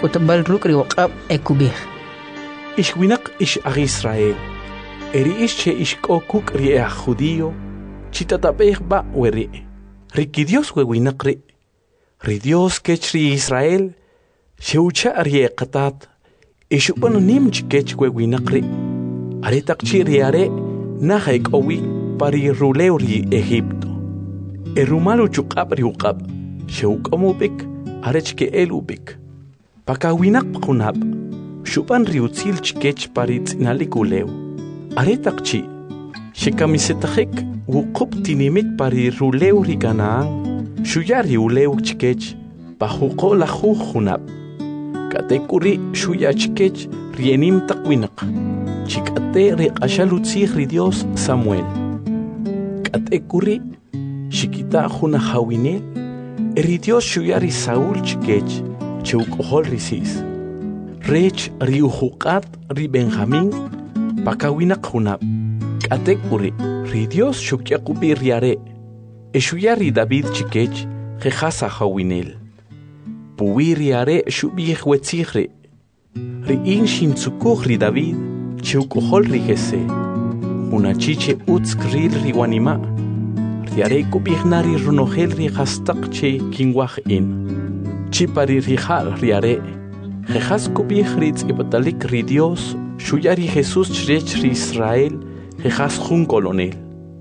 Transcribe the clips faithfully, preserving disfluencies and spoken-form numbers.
kutbal rukri waqab ekubih. Ish winak ish ag Israel. Eri ish che ish kokuk ri ag judío. Chitatabeh ba weri. Riki Dios we winak ri. Ri Dios kech ri Israel. Sheucha ri qatat. Ishuban nim chkech we winak ri. Aretak chi ri are. Nahaik owi pari ruleu ri Egipto. Erumalu chukab ri uqab. Sheuk amubik. Arech ke elubik. Pakawinak kunab. Shuban riutzil chkech parit inaliguleu. Aretak chi. Shekamisetahik wukup tinimit pari ruleu riganaan. Shuyari uleu chkech. Pahuko lahu hunab. Katekuri shuya chkech rienim takwinak. Chikate riqashalutzih ri Dios Samuel. Katekuri shikita hunahawinel. Eri Dios shuyari Saúl chkech. Cheukohol risis. Rech riuhukat ri Benjamín. Pakawinak hunab. Katekuri ri Dios shukyakubi riare. Eshuyari David chikech. Jehasa hawinel. Puwi riare shubih wetzihre. Ri in shinzukuh ri David. Cheukohol ri Jese. Unachiche utzkril ri wanima. Riare kubihnari runogel ri hastak che kingwah in. Chipari rijal riare. Jejas kubih ritz ibetalik ri Dios. Shuyari Jesús chrech ri Israel. Jejas jun colonel.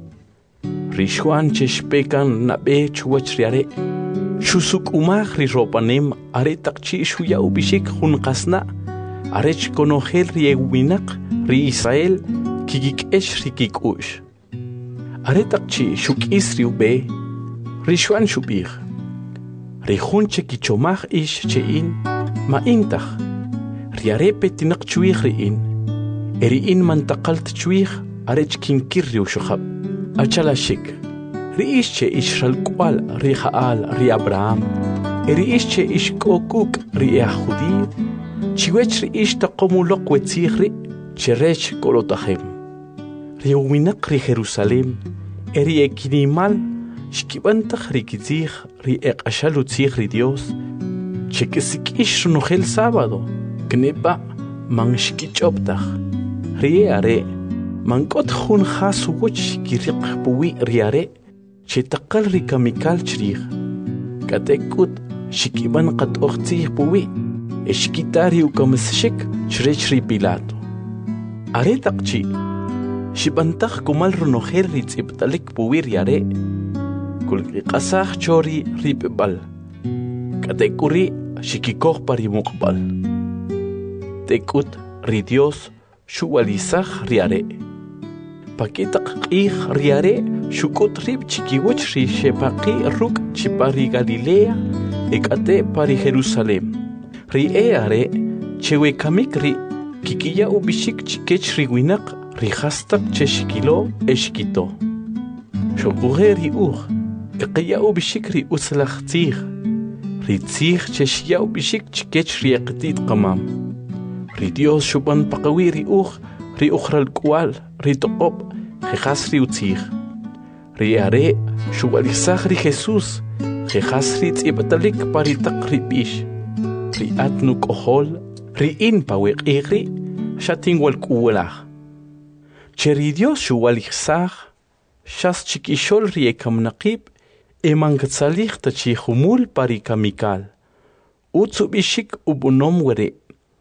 Rishuan cheshpekan nabe chuach riare. Shusuk umah ri ropanem. Aretak chi shuya ubishik jun kasna. Arech konogel ri ewinak ri Israel. Kigik esh ri kikush. Aretak chi shuk isri ube. Rishuan shubih. Rejun che kichomach ish chein ma intach. Riare petinak chuich rein. Eri in mantakalt chuich arech kinkir riu shukhab. Achalashik. Ri ish che ish shalkwal ri Jaal ri Abraham. Eri ish che ish kokuk ri Yahudi. Chiwech ri ish taqomulok wetzihri. Cherech kolotahem. Ri uwinak ri Jerusalem. Eri ekinimal. Shkibantach rikizich ri eqashalutzich ri Dios. Chekesik ish runogel sábado. Knepa man shkichoptach. Ri are. Mankot jun jasuwuch kiriq puwi riare. Chetakal ri kamikal chrich. Katekut shikiban qat ochtich puwi. Eshkitari ukamishik chrech ri Pilato. Are takchi. Shibantach kumal runogel ri tziptalik puwi riare. Kulki qasaj chori ripbal. Katekuri shikikoh pari muqbal. Tekut ri Dios shuwalizaj riare. Pakitak qih riare shukut rib chikiwich ri shepaqi ruk chipari Galilea. Ekate pari Jerusalem. Ri eare chewe kamik ri kikiya ubishik chikech ri winak ri hastak cheshikilo eshkito. Shokuhe ri uj. Eqiyau bishikri uslachtzih. Ritzih cheshyau bishik chikech riaqtit qamam. Ri Dios shuban paqawi ri uj. Ri ukhral kwal. Ri toqob. Jejas ri utzih. Ri are shubalizaj ri Jesús. Jejas ri tzibtalik paritak ri bish. Ri atnu kohol. Ri in pawek igri. Shatin wal kuwelaj. Che ri Dios shubalizaj. Shas chikishol ri ekam naqib. Eman gatsalih tachi humul pari kamikal. Utsubishik ubunom were.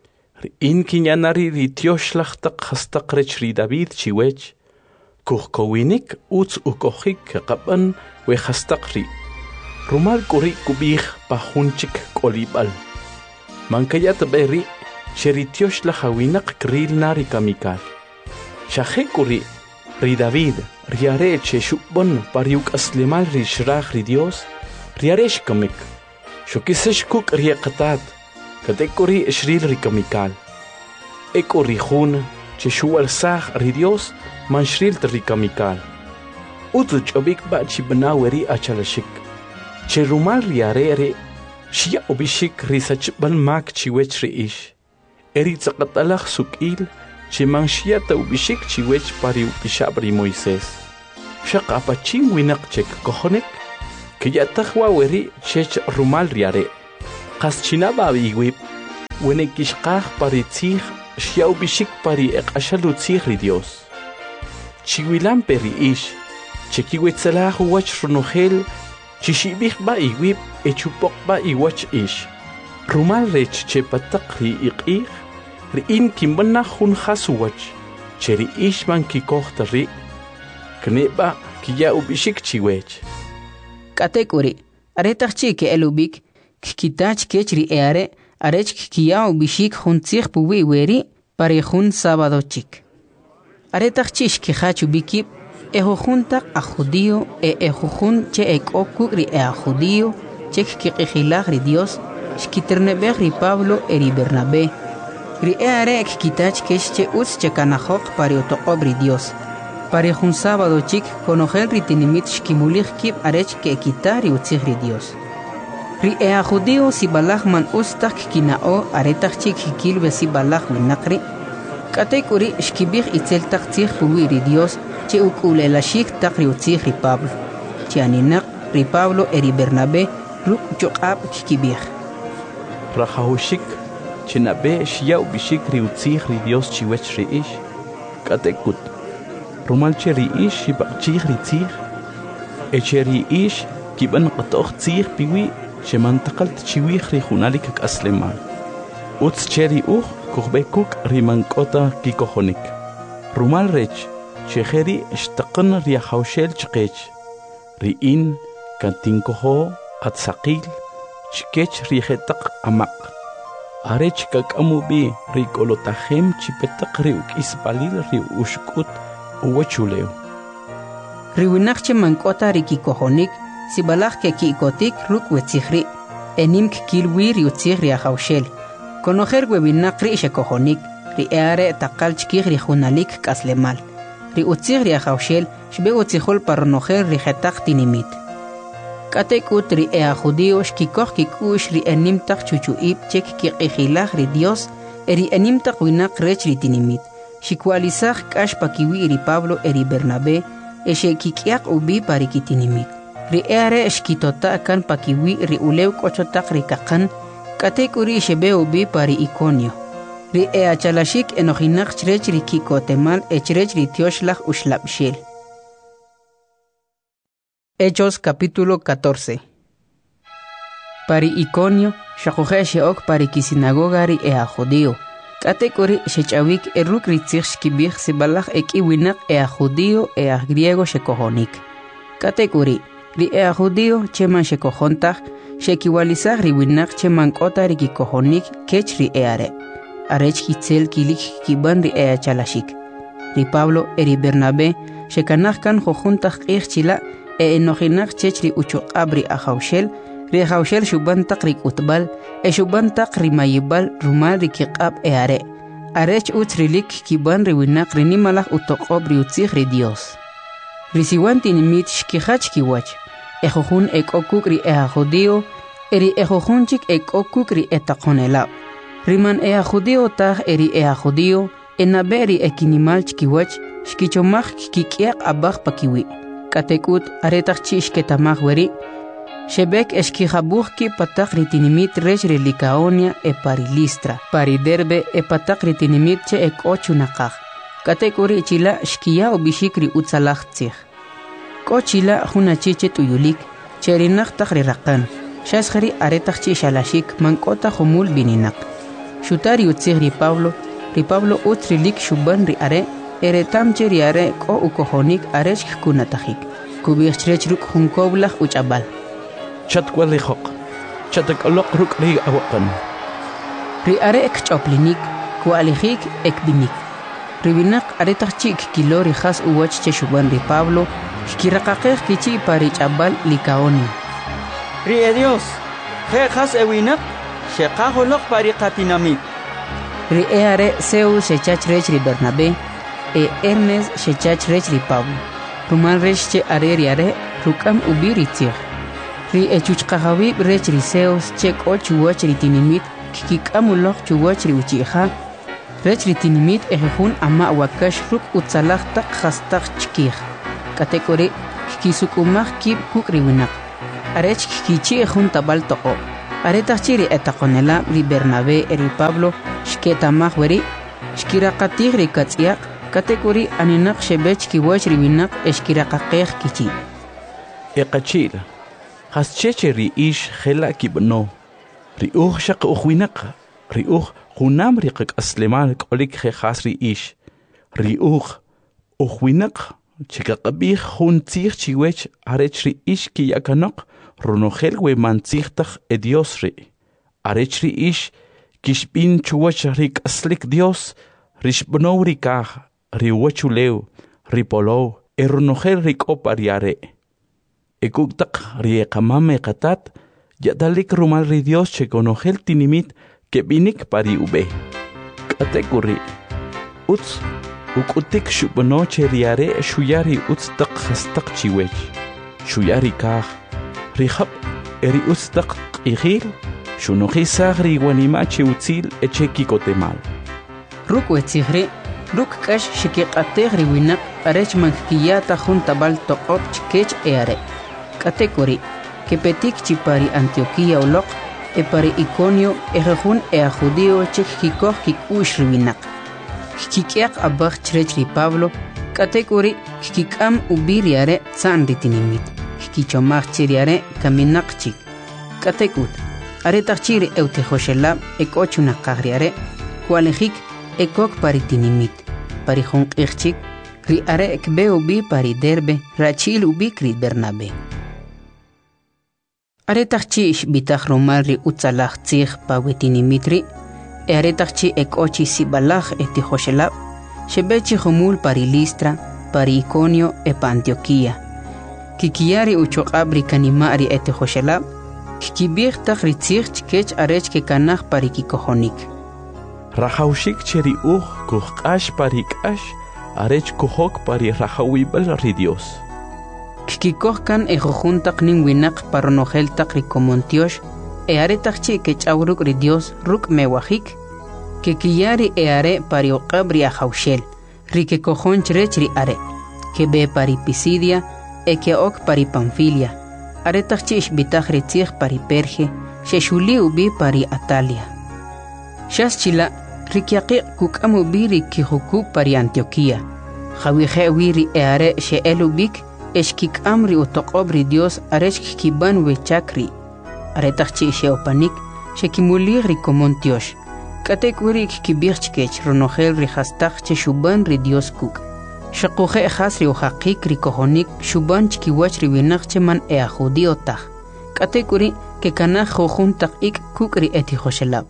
In kinyanari ritioshlag tak hastak rech ri David chiwech. Kuhkowinik uts ukohik kapan we hastak ri. Rumal kuri kubih pahunchik kolibal. Mankayat beri sheritioshlag hawinak kril nari kamikal. Shahe kuri ri David. Riare che shubon pariuk aslemal ri shrach ri Dios. Riare shkamik. Shokisesh kuk riaqatat. Katekuri shril ri kamikal. Eko ri jun che shual sah ri Dios man shril ri kamikal. Utu chobik ba chibnaweri achalashik. Che rumal riare re. Shia obishik ri sachbal mak chiwech ri ish. Eri tzaqatalach sukil. Che manshia ta ubishik chiwech pari upishabri Moisés. Shaq apachin winak chek kohonek. Que ya tajwa weri chech rumal riare. Qas chinaba biwib. wenekishqaj paritzij xiaw bishik pari eqashalu tzij ri Dios. Chiwilan peri ish, chekiwetzelaj uwach runojel, chishibij ba iwib echupok ba iwach ish. Rumal rech che patak ri iqij, ri in kimbana jun hasuwach, che ri ish man kikohta ri, kneba kiya ubishik chiwech. Katekuri, aretak chi ke elubik, kikitach kechri eare, arech kiya ubishik jun tzij puwi weri, pari jun sábado chik. Aretak chish kihachu bikip, ejo juntak a judío, e ejo jun che ek okugri e a judío, che kikijilaj ri Dios, shkiternebej ri Pablo eri Bernabé. Ri eare ek kitach kesh che utz che kanajok pari otoqob ri Dios. Pari jun sábado chik konojel ri tinimit shkimulich kip arech ke ekitari utzij ri Dios. Ri ea judío si balaj man ustak kinao aretak chik hikilbe si balaj winakri. Katek uri shkibij itzel tak tzij puwi ri Dios che ukulelashik tak ri utzij ri Pablo. Che aninak ri Pablo eri Bernabé ruk chokab kikibij. Rajahushik chinabe xiaw bishik ri utzij ri Dios chiwech ri ish. Katekut. Rumal che ri ish shibaqchij ri tzij. Eche ri ish kiban qatoq tzij piwi shemantaqalt chiwij ri junalik aslemal. Utz cheri uj kuhbekuk rimankota kikohonik. Rumal rech chejeri shtaqan ri hawshel chqech. Ri in kantinkoho atsaqil chkech ri hetaq amaq. Arech kakamubi ri kolotahem chipetaq ri ukisbalil ri ushkut uwachuleo. Ri winaqche mankota ri kikohonik si balaj ke kikotik ruk wetzijri. Enim kilwi ri utzij ri hawshel. Konojer webinakri shekohonik, ri eare takal chkij ri junalik kaslemal. Ri utzij ri hawshel, shbe utzijol parnojer ri jetak tinimit. Katek ut ri ea judío shkikoh kikush ri enim tak chuchuib chek kiqijilaj ri Dios, eri enim tak winak rech ri tinimit. Shikwalizaj kash pakiwi ri Pablo eri Bernabé, eshe kikiak ubi pari kitinimit. Ri eare shkitota kan pakiwi ri ulew kochotak ri kakan, Katek uri shebeo bi pari Iconio. Ri ea chalashik enojinak chrech ri kikotemal echrech ri tioshlach ushlapshil. Hechos capítulo catorce. Pari Iconio, shakuhe sheok pari kisinagoga ri ea judío. Katek uri shechawik eruk ri tzich shkibich sibalach eki winak ea judío ea griego shekohonik. Katek uri ri ea judío cheman shekohontach, shekiwalizaj ri winak che mankota ri kikohonik kech ri eare. Arech kitzel kilik kiban ri ea chalashik. Ri Pablo eri Bernabé shekanaj kan jojuntaj qij chila e enojinak chech ri uchoqab ri ahawshel, ri ahawshel shubantak ri utbal, e shubantak ri mayibal rumal ri kiqab eare. Arech utz rilik kiban ri winak ri nimalaj utoqob ri utzij ri Dios. Ri siwan tinimit shkijach kiwach. Ejojun ekokuk ri ea judío, eri ejojunchik ekokuk ri etaqonelao. Riman ea judío taj eri ea judío, enabe eri ekinimal chkiwach, shkichomaj kikiak abaj pakiwi. Katekut aretak chi ishketamaj weri, shebek eshkijabuj ki patak ri tinimit rech ri Licaonia e pari Listra, pari Derbe e patak ri tinimit che ek ochunakaj. Katekuri chila shkiya ubishik ri utzalaj tzij. Kochila juna chiche tuyulik, cherinak takri rakan, shasjari aretak chi shalashik mankota humul bininak. Shutari utzig ri Pablo, ri Pablo utrilik shuban ri are, eretam cheri are ko ukohonik arech kunatajik. Kubich chrech ruk junkoblach uchabal. Chatkwali hok, chatak alok ruk ri awakan. Ri are ek choplinik, kualijik ek binik. Ribinak aretak chik kilori has uwach che shuban ri Pablo, shkirakakej kichi pari chabal Licaonia. Ri e Dios, je has ewinak, shekajolok pari katinamit. Ri e are Zeus shechach rech ri Bernabé, e Hermes shechach rech ri Pablo. Rumal rech che are ri are, rukam ubi ri tzig. Ri e chuchkajawib rech ri Zeus che ko chuwach ri tinimit, kikikamulok chuwach ri uchiha, rech ri tinimit ejejun ama wakash ruk utzalach tak hastak chkij. Katekori kikisukumaj kib kukriwinak. Arech kikichi ejun tabal toko. Aretachiri etakonela ri Bernabé eri Pablo shketamaj weri shkiraqatij ri katz'iaq katekuri aninaq shebech kiwach ri winaq eshkiraqaqej kichi. Eqachil, hascheche ri ish jela kibno, ri uj shaq uj winaq, ri uj junam ri qaqaslemal k'olik jejas ri ish, ri uj uj winaq chikaqabij jun tzij chiwech arech ri ish kiyakanaq runojel we mantzijtaj e Dios ri. Arech ri ish kishbin chuwach ri k'aslik Dios, ri shbnow ri kaj, ri wachulew, ri polow, e runojel ri k'opa ri are. E kuktaq ri eqamam eqatat, yadalik rumal ri Dios che konojel tinimit ke binik pari ube. K'ateku ri, utz ukutik shubno che ri are shuyari utz taq hastaq chiwech, shuyari kaj, ri jab eri utz taq q'ijil, shunojisaj ri wanimache utzil eche kikotemal. Ruk wetzijri, ruk kash shikiqatej ri winaq arech mankiyata jun tabal toqop chkech e are. Katekuri, que petik chipari Antioquía uloq, e pari Iconio e jejun e a judío chek kikoj kikush ri winaq. Kikiaq abaj chrech ri Pablo, katekuri kikam ubiri are tzan ri tinimit. Kichomaj chiri are kaminaq chik. Katekut, are tachiri eutejoshelab e kochuna qagri are, kualejik e kok pari tinimit. Pari jonqij chik, ri are ekbe ubi pari Derbe, rachil ubi kri Bernabé. Aretachchi ishbitaj romal ri utzalaj tzij pawetinimitri, e aretachchi ekochi sibalaj etijoshelab, shebechi jomul pari Listra, pari Iconio e pa Antioquía. Kikiyari uchoqabri kanimari etijoshelab, kikibij taj ri tzij chkech arech ke kanaj pari kikojonik. Rajaushik cheri uj kuhqash pari k'ash, arech kuhok pari rajawibal ri Dios. Kikikohkan e jojuntaq nin winaq paronojeltaq ri komontiosh, e aretaqchi ke ch'awruk ri Dios ruk mewajik, ke kiyari e are pari oqab ri ajawshel, ri ke kojonch rech ri are, ke be pari Pisidia, e ke ok pari Panfilia, aretaqchi ishbitaj ri tzij pari Perge, sheshuli ubi pari Atalia. Shas chila, ri kiaqiq kukam ubi ri kijukuk pari Antioquía, jawije wiri e are she el ubik, eshkik amri utoqobri Dios arech kiban wechakri. Aretachchi sheopanik, shekimulir ri komontiosh. Katek wiri kibirchkech ronojel ri hastach che shuban ri Dios kuk. Shakuje ejas ri ojaqik ri kojonik shuban chkiwach ri winach man ea judío taj. Katek wiri ke kanaj jojuntak ik kuk ri etijoshelab.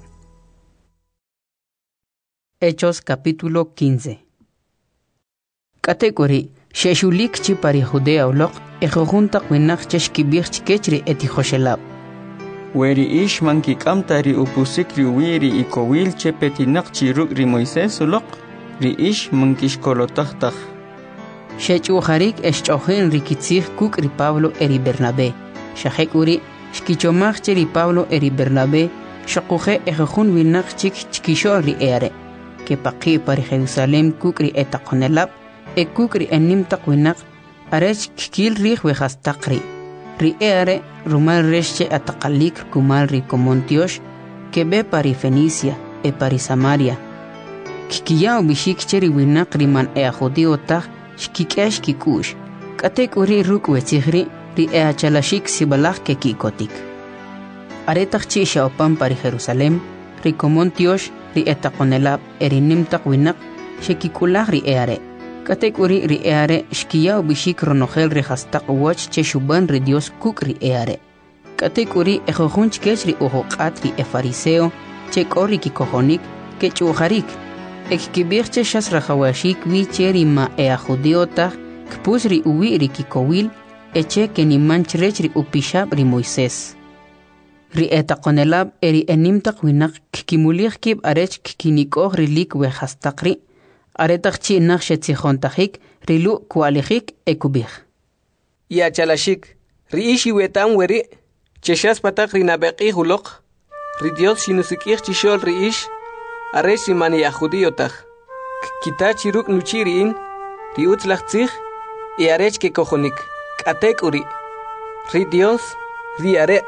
Hechos capítulo quince. Katek wiri Sheshulik chi pari Judea uloq, e jojuntak winaq cheshkibirch kechri etijoshelab. Weri ish mankikam ri upusik ri wiri i kowil che petinak chiruk ri Moisés uloq, ri ish mankishkolotajtaj. Shechujarik eshchojen ri kitzij kuk ri Pablo eri Bernabé. Shahek uri, shkichomaj che ri Pablo eri Bernabé, shakuje e jojun winaq chik chkisho ri eare. Ke paqi pari Jerusalem kuk ri etaqonelab, e kukri enim taqwinak arech kikil rih wejastaqri. Ri eare rumal resche ataqalik kumal ri komontiosh que be pari Fenicia e pari Samaria. Kikiyao bishik cheri winak riman e judío taj shkikesh kikush. Katek uri ruk wetzihri ri e achalashik sibalaj ke kikotik. Aretach chi shaopan pari Jerusalem, ri komontiosh ri etaqonelab erinim taqwinak shekikulaj ri eare. Katek uri ri eare shkiyao bishik ronojel ri hastaq wach che shuban ri Dios kuk ri eare. Katek uri e jojun chkech ri ojoqat ri e fariseo che kori ki kojonik ke chujarik. Ek kibir che shas rajawashik wi che ri ma e a judío taj kpus ri uwi ri ki kowil e che ke ni manchrech ri upishab ri Moisés. Ri etaqonelab eri enim taqwinak kimulich kib arech kinikoj ri lik we hastaqri. Aretachchi naxhetzijontajik rilu kualijik ekubij. Ya chalashik, ri ishi wetam weri, cheshas patak ri nabeqi huloq, ri Dios shinusikij chishol ri ish, aresh simani ya judío taj. Kita chiruk nuchiriin, ri utzlachtzij, y arech ke kojonik, katek uri. Ri Dios, ri are,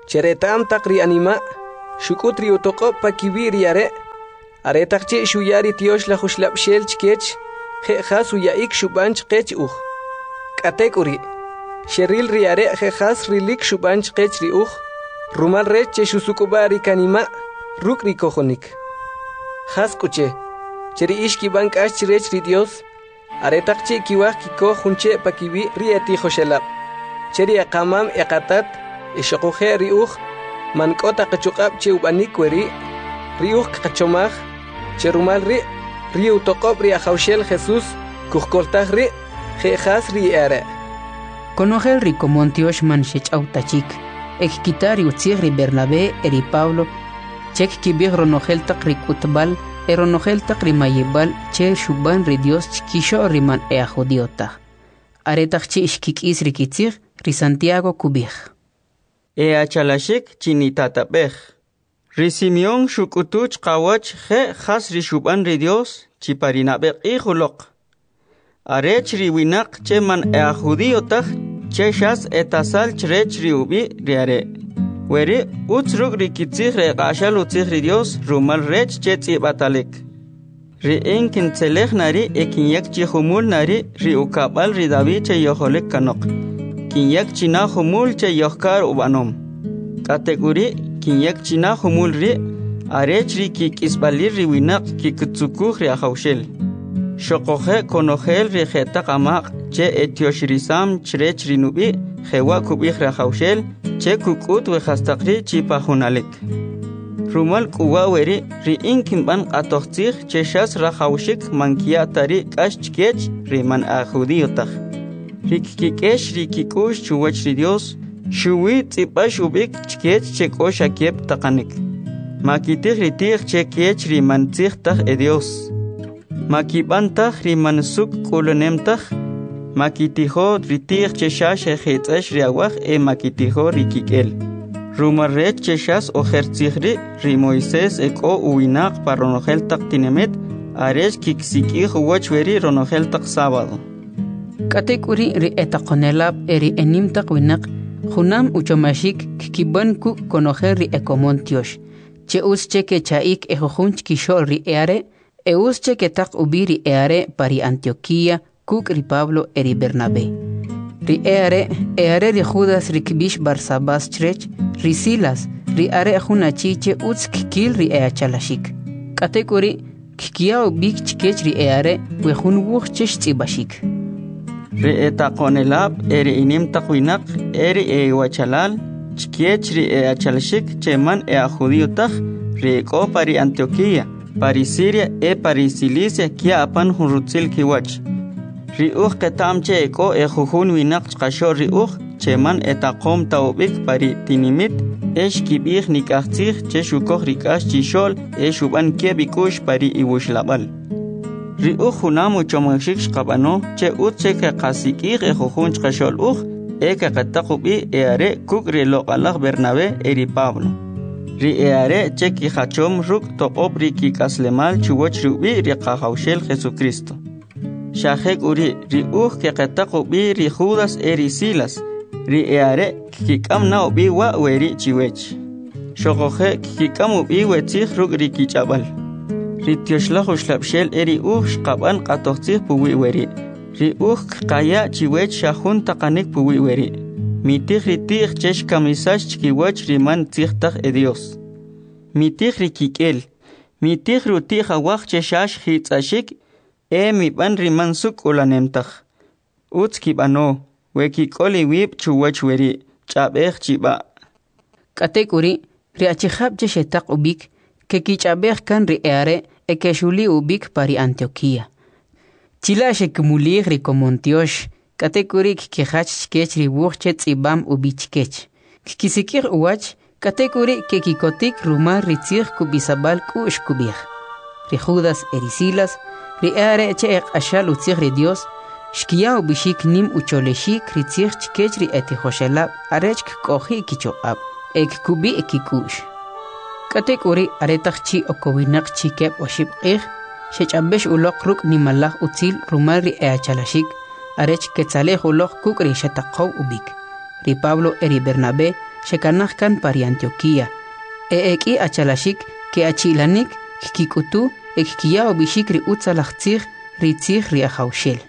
cheretam takri anima shukutri utoko pakibiri are aretakchi shuyari tiosh la khuslab shel chkech khe khasu yaik shubanch qech uh katekuri sheril riare khe khas rilik shubanch qech ri uh rumal reche shusukubari kanima rukri kohonik khas kuche cheri ishki bank ash rech ri dios aretakchi kiwah kiko hunche pakibi riati khoshelab cheri aqamam eqatat ishqohe ri uh man kota qachuqab che ubanik weri ri uh qachomag cherumal ri ri utoqob ri khawshel Jesus kuhkoltag ri khas ri are Conogel rico Montiosh man shech autachik ek kitari utzigri Bernabé eri Pablo chek kibig ronogel takri kutbal eronogel takri mayebal che shuban ri Dios chkisho riman e jodiota aretach chi ishkik isri kitzig ri Santiago kubig e achalashik chinitatabej ri Simeon shukutuch qawach khe khas ri shuban ri Dios chiparinabe ikhulok arech ri winak cheman e jodiota che shas etasal chrech ri ubi riare weri utsrug ri kitzig re qashal utzig ri Dios rumal rech che tsibatalik ri enkin tselech nari ekin yak chi humul nari ri ukabal ri David che yoholik kanok kin yak china humul che yohkar ubanom kategori kin yak china humul ri arech ri ki kisbalir ri winak ki kutsukug ri khawshel shoqohe konogel ri kheta qamaq che etioshrisam chrech ri nubi khewa kubig ra khawshel che kukut we khastaqri chi pahunalik rumal kuwa weri ri inkin ban qatoxtig che shas ra khawshik mankia tari kashchkech ri man ajudiyotag ri kikesh ri kikush chuwach ri Dios shuwi tsibash ubik chkech che koshakep taqanik makitig ri tig che kech ri man tsigtag e Dios makibantag ri man suk kolonemtag makitijo ritig che shash khitsash riawaj e makitijo rikikel rumarrech che shas ojertzigri ri Moisés eko uinaq paronogel taqtinemet aresh kiksikij wachweri ronogel taq sábado katekuri ri etaqonelab eri enimtaq winaq junam uchomashik kibanku konojer ri ekomontiosh che us che ke chaik ejojunch kishol ri eare e us che ke taq ubiri eare pari Antioquía Kuk ri Pablo eri Bernabé. Ri eare, eare ri Judas ri Kibish Barsabas chrech, ri Silas, ri are junachiche utz kikil ri ea chalashik. Katekuri, kikiao bik chikech ri eare, wejun wuch chesh tzibashik. Ri eta konelab eri inim takwinak, eri e wachalal, chikech ri ea chalashik, cheman ea judiotaj, ri eko pari Antioquía, pari Siria e pari Cilicia kia apan hunrutzil kiwach. Riuch ketam che eko e jujun winak chqasho riuch cheman etaqom taubik pari tinimit esh kibig nikachtig che shukoj rikash chishol e shuban kebikush pari iwushlabal riuch junam uchomashik shqabano che utche ke qasikig e jujun chqashol uch e ke qataqubi e are kuk ri loqalag Bernabé eri Pablo ri e are che ki khachom ruk toqob ri ki kaslemal chuwoch rubi ri qahawshel Jesucristo Shahek uri ri uh ke qataqu bi ri Judas eri Silas ri eare kikam na bi wa weri chiwech shogohe kikam bi wetzig rug ri kichabal ri tioshlah shlabshel eri uh shqaban qatoxtig puwi weri ri uh qaya chiwech shahun taqanik puwi weri mitig ri tig chesh kamisash chiwech ri man tigtag e Dios mitig ri kikel mitig ru tig awach cheshash hitsashik e mi ban riman suk ulanemtaj utz kibano we kikoli wib chuwach weri chabej chiba katekuri ri achihab je shetaq ubik ke kichabej kan ri eare e ke shuli ubik pari Antioquía chila shekmulig ri komontiosh katekuri kikihach chkech ri wuchchet ibam ubichkech kikisikir uwach katekuri ke kikotik rumar ri tzig kubisabal kush kubig ri Judas eri Silas ri eare che ashal utzig ri Dios shkiya ubishik nim ucholeshik ri tzig chkech ri etihoshelab arech kohi kichoab ek kubi ekikush katekuri aretach chi okowinak chi kep oshib qih shechambesh uloq ruk nimallah utzil rumar ri eachalashik arech ketzaleh uloq kuk ri shataqaw ubik ri Pablo eri Bernabé shekanajkan pari Antioquía. E eki achalashik ke achilanik kikutu ekkiya obishik ri utzalachtzig ri tzig ri ajaushel.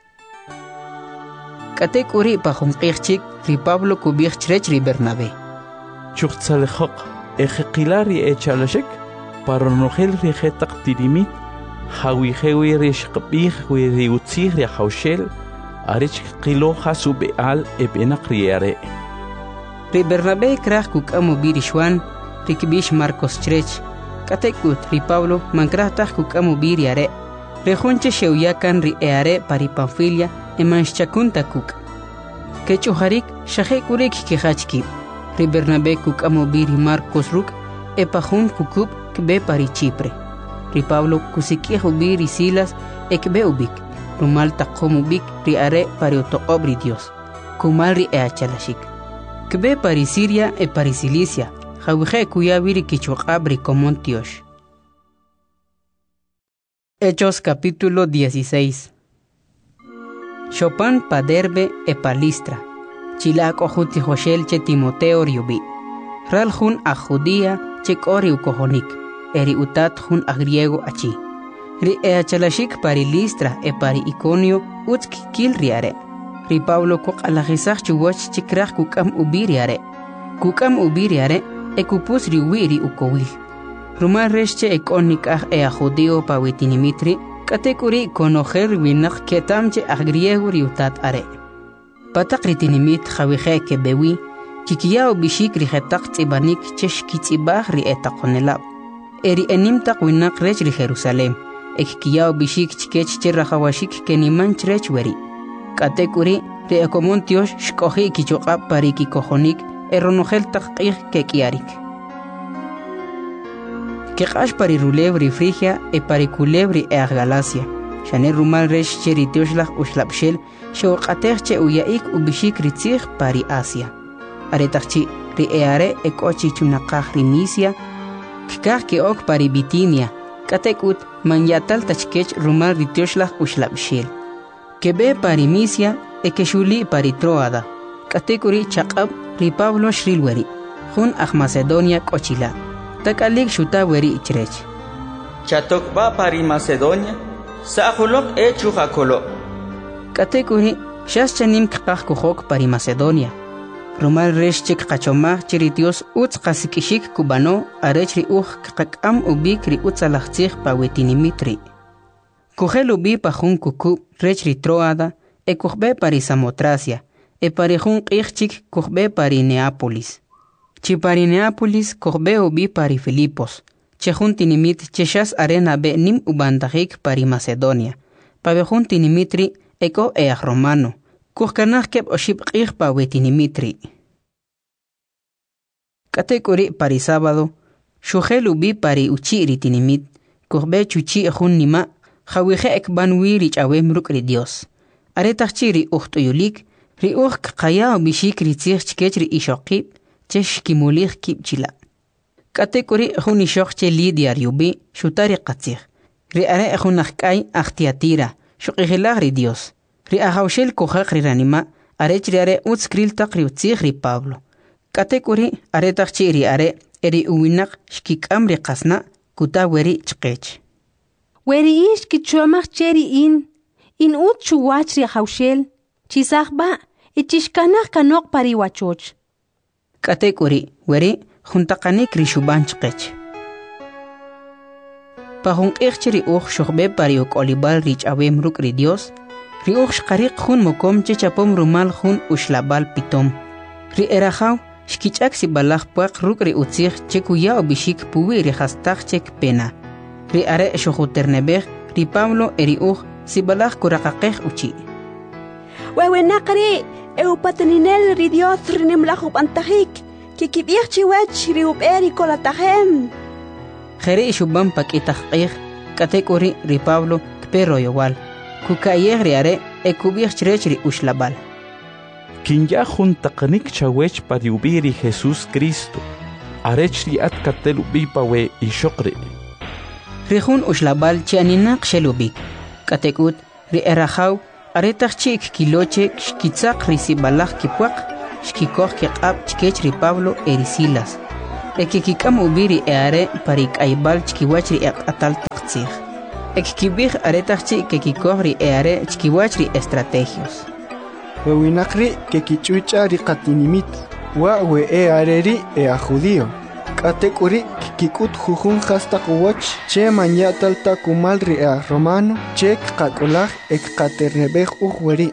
Katek uri pajunqirchik ri Pablo kubirchrech ri Bernabé. Chuchtzalejok ejekilari echalashik paronogel ri jetaq tirimit hawijewi ri shqbih wi ri utzig ri ajaushel arich qilo hasube al ebenaq riare. Ri Bernabé kraj kukamu birishwan ri kibish Marcos chrech. Katekut ri Pablo mankrahtaj kukamu biriare. Ri junche sheuyakan ri eare pari Panfilia emanshchakunta kuk. Kechuharik shahekurik kihachki. Ri Bernabé kukamu biri Marcos ruk epajun kukub kbe pari Chipre. Ri Pablo kusikihu biri Silas ekbe ubik. Rumal taqomu bik ri are pari otoqobri Dios. Kumal ri eachalashik. Kbe pari Siria e pari Cilicia. Jawije kuyabiri kichuqabri Comontiosh. Hechos capítulo dieciséis. Chopin pa Derbe e pa Listra. Chilako juti Joshel che Timoteo riubi. Ral jun a Judía che kori ukohonik. Eri utat jun a griego achi. Ri e achalashik pari Listra e pari Iconio utski kil riare. Ri Pablo kok alajisach chuwach chikrach kukam ubiriare. Kukam ubiriare ekupus riwiri ukowil. Rumar resche ekonik ah e a judío pa witinimitri, katekuri konojer winak ketamche ah griego riutat are. Patak ritinimit jawije ke bewi, chikiyao bishik rijetak tibanik chesh kitzibah ri etakonelab. Eri enimtak winak rech ri Jerusalem, ekikiyao bishik chikech cherrajawashik keniman chrech weri. Katekuri ri ekomontios shkohi kichokab pariki kojonik, eronogel taqih ke kiarik. Que qash pari rulebri Frigia e pari culebri e Galacia. Shane rumal resh cheri teoshlach ushlapshel shewqaterche uyaik ubishik ritzig pari Asia. Aretachchi ri eare e kochi chunaqah ri Misia. Kikah ke ok pari Bitinia. Katekut manyatal tachkech rumal ri teoshlach ushlapshel. Kebe pari Misia e keshuli pari Troada. Katekuri chaqab ri Pablo shrilweri. Jun aj Macedonia kochila. Takalik shuta weri ichrech. Chatokba pari Macedonia, Sahulok e chujakolo. Katekuri shas chanim kqaj kuhok pari Macedonia. Rumal reshchik qachomaj chiritios utz qasikishik kubano arechri uj qaqam ubik ri utzalachtzig pa wetinimitri. Kuhel ubi pa jun kuku rechri Troada e kuhbe pari Samotracia. E pari jun qijchik kuhbe pari Neápolis. Chi pari Neápolis kuhbe ubi pari Filipos. Che jun tinimit cheshas arena be nim ubandajik pari Macedonia. Pa be jun tinimitri eko eaj romano. Kuhkanaj keb oshib qij pa wetinimitri. Katekuri pari sábado. Shujel ubi pari uchiri tinimit. Kuhbe chuchi jun nima. Jawije ekban wiri chawem rukri Dios. Aretachiri uhtuyulik. Ri uj qaya bishik ritzig chkech ri ishoqib, chesh kimulig kibchila. Katekuri jun ishoq che Lidia riubi, shutari qatzig. Ri are jun ajkay ajtiatira, shuqihilag ri Dios. Ri ajaushel kohaq ri ranima, arech ri are utskril taq ri utzig ri Pablo. Katekuri are taqchi ri are, eri uwinak shkikam ri qasna, kuta weri chkech. Weri ish kichuamach cheri in, in ut chuwach ri ajaushel, Chisakba, ichishkanaj kanok pari wachoch. Katekuri, weri, juntakanik rishuban chkech. Pahun ichri uj shukbe pari uk olibal rich awem ruk ri Dios, ri uj shkarik jun mokom chechapom rumal jun ushlabal pitom. Ri erajaw, shkichak si balaj puak ruk ri utzig chekuya obishik puwi ri hastak chek pena. Ri are shukuternebeg, ri Pablo eri uj si balaj kurakakej uchi. Wewe nakari, eu pataninel ri Dios rinim lajub antajik, que kibir chiwech riub eri kolatahem. Jere ishuban pakitajqij, katekuri ri Pablo kpero yowal, kukayeg ri are e kubir chrech ri ushlabal. Kinya juntaqnik chawech pariubiri Jesús Cristo, arech ri at katel ubi pawe ishokri. Ri jun ushlabal chianinak shelubik, katekut ri erajaw, aretach chik kiloche kitzak risi balak kipuak, xkikoh kiq'ab chkech ri Pablo eri Silas. Ekikikam ubiri eare parik aibal chkiwach ri eq'atal taqtzij. Ekikibij aretachchi kekikoh ri eare chkiwach ri estrategios. Wewinakri kekichucha ri qatinimit. Wa we eare ri ea judío. Katekuri kikut jujun hastaq wach che manyatal takumal ri ea romano che kakolaj ek katernebej ujweri.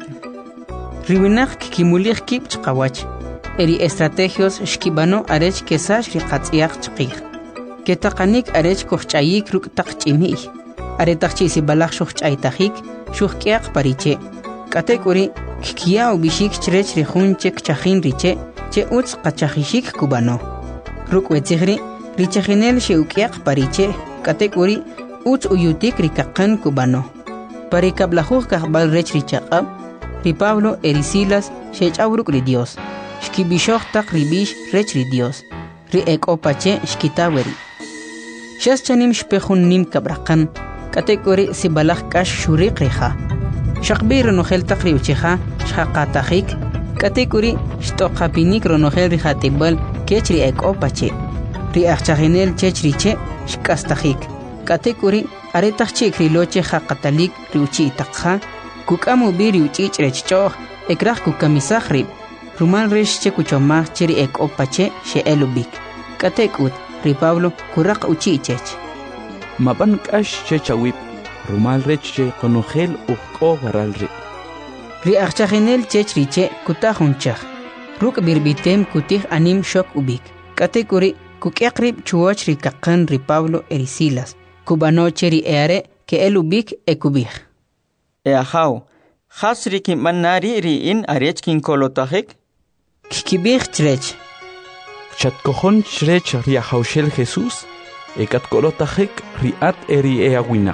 Riwinaq kikimulij kib chqawach. Eri estrategios shkibano arech kesash ri qatziyaq chqij. Ketaqanik arech kohchayik ruk taqchimi. Aretaqchi sibalaj shuchaytajik shuhkiaq pariche. Katekuri kikia ubishik chrech ri junche kchajin riche che utz qachajishik kubano. Ruk wetzigri richajinel sheukiaq pariche katekuri utz uyutik rikaqan kubano. Parikablajuj kahbal rech richaqab ri Pablo eri Silas shechawruk ri Dios. Shkibishoj taq ribish rech ri Dios. Ri ekopache shkitaweri. Shas chanim shpejun nim kabraqan katekuri sibalaj kash shuriq riha. Shaqbir ronohel taq ri ucheja shaqatajik katekuri shtoqapinik ronohel rihatibal kech ri ekopache. Ri achajinel chech riche shkastajik. Katekuri aretachchik ri loche haqatalik ri uchi taqha kukamu biri uchich rechchoh ekraj kukamisaj rib. Rumal resh che kuchomaj cheri ekopache she elubik. Katekut ri Pablo kuraq uchichech. Maban kash che chawip. Rumal rech che konogel uqo waral ri. Ri achajinel chech riche kutajunchaj. Ruk birbitem kutij anim shok ubik. Katekuri kukiakrib chuoch ri kaqan ri Pablo eri Silas. Kubano cheri eare ke elubik ekubij. Eahaw, khas ri kimanari ri in arech kin kolotajik? Kikibij chrech. Chatkojon chrech ri ahawshel Jesús ekat kolotajik ri at eri eawinaq.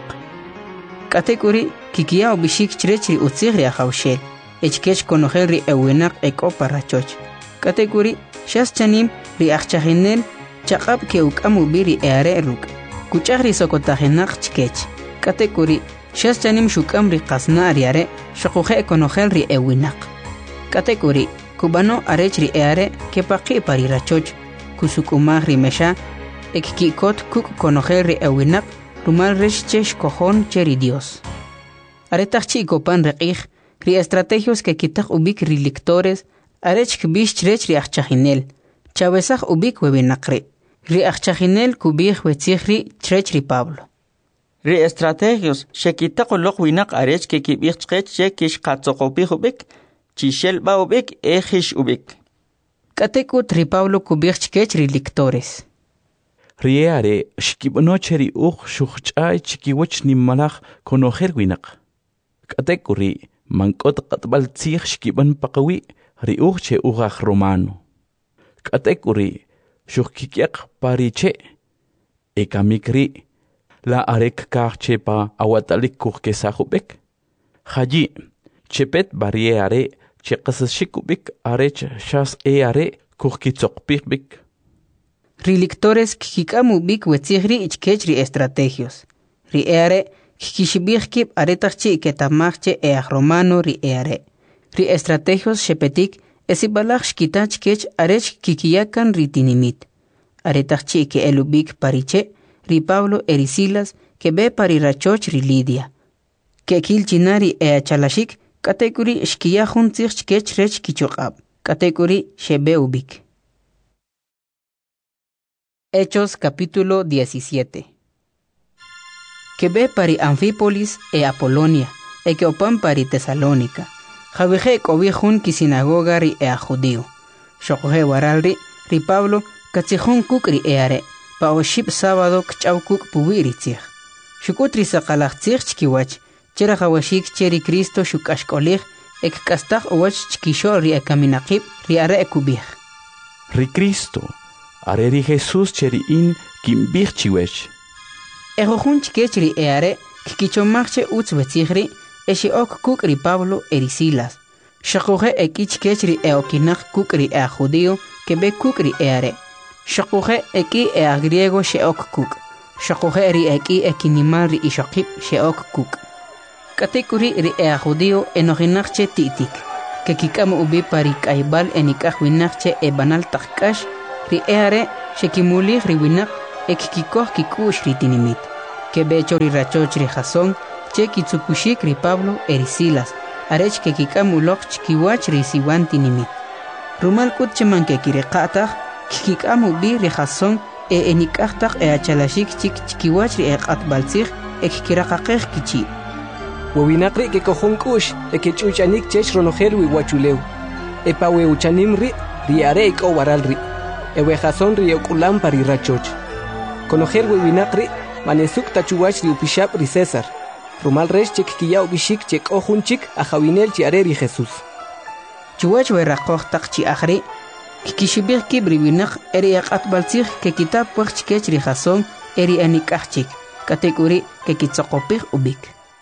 Katekuri kikia ubishik chrech ri utzig ri ahawshel. Echkech konogel ri ewinaq ekopa rachoch. Katekuri shas chanim ri achajinel chaqab ke ukamu biri eare ruk. Kuchaj ri sokotajinaq chkech. Katekuri shas chanim shukam ri qasna ariare shaquje konogel ri ewinaq. Katekuri kubano arech ri eare ke paqi pari rachoch kusukumaj ri mesha ekkikot kuk konogel ri ewinaq rumal resh chesh kojon cheri Dios. Aretachchi kopan reqij ri estrategios que kitaq ubik ri lectores arech kbish chrech ri achajinel chawesaj ubik webinaqri ri achajinel kubij wetzigri chrech ri Pablo. Ri estrategios shekitaq uloq winaq arech ke kibij chqech che kish qatzoqopij ubik chishel ba ubik ejish ubik. Katekut ri Pablo kubij chkech ri lectores. Riare shkibano cheri uq shuch'ay chikiwach nimmalaj konogel winaq. Katekuri mankot qatbal tzij shkiban paqawi ri uq che uqaj romano. Katekuri shukkikiaq pariche ekamikri la arek kaqche pa awatalik kuq kesajubik. Haji chepet barriere che qasashikubik arech shas eare kuq kitzoqpijbik. Ri lectores kikikamu bik wetzigri ichkech ri estrategios. Ri eare kikishibijkib aretachchi ketamajche eaj romano ri eare. Ri estrategios shepetik esibalaj shkitach kech arech kikiyakan ri tinimit. Aretachchi ke elubik pariche ri Pablo eri Silas ke be pari rachoch ri Lidia. Ke kilchinari ea chalashik katekuri shkiyajun tzich kech rech kichoqab. Katekuri shebe ubik. Hechos capítulo diecisiete. Que ve pari Anfípolis e Apolonia, e que opan pari Tesalónica. Javije cobijun ki sinagoga ri e a judío. Shokoje waralri ri Pablo katzijun kuk ri eare, pa oship sábado kchaw kuk puwiri tzij. Shukutri sakalaj tzij chkiwach, chera jawashik cheri Cristo shukashkolij, ek kastaj owach chkisho ri e kaminakib ri are e kubij. Ri Cristo. Areri Jesús cheri in kimbij chiwech. Ejojun chkech ri eare kikichomachche utz wetzigri eshi ok kuk ri Pablo eri Silas. Shakuje eki chkech ri eokinaq kuk ri ea judío que be kuk ri eare. Shakuje eki ea griego she ok kuk. Shakuje ri eki ekinimal ri ishokip she ok kuk. Katekuri ri ea judío enojinachche titik. que kikamo ubi pari kaibal enikaj winak che ebanal takkash ri eare shekimulih ri winak ekikikoh kikush ri tinimit que becho ri rachoch ri jason che kitsukushik ri Pablo eri Silas arech que kikamuloch chikiwach ri siwan tinimit rumal kut cheman que kireqatah kikikamu bi ri jason e enikajtaq e achalashik chik chikiwach ri eqatbalsij ekikiraqaqej kichi Wawinakri que cojonkush e que chuchanik chech ronojel wiwachuleu e pawe uchanim ri riare o waral ri e wejason ri okulam pari rachoch conojel wawinakri manesuk tachuwach ri upishap ri César rumal resh chek kiya ubishik chek ojunchik a jawinel chiare ri Jesús chuwach weraqoj taq chi akhri kikishibir kibri winak eri aqatbalsij que kitab puj chikech ri jason eri anikajchik katekuri que kitsoqopij ubik